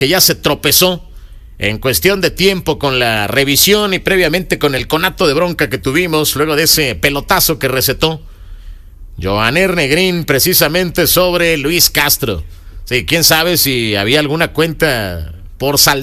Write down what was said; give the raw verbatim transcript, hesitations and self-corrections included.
que ya se tropezó en cuestión de tiempo con la revisión y previamente con el conato de bronca que tuvimos luego de ese pelotazo que recetó Johanner Negrín precisamente sobre Luis Castro. Sí, quién sabe si había alguna cuenta por saldar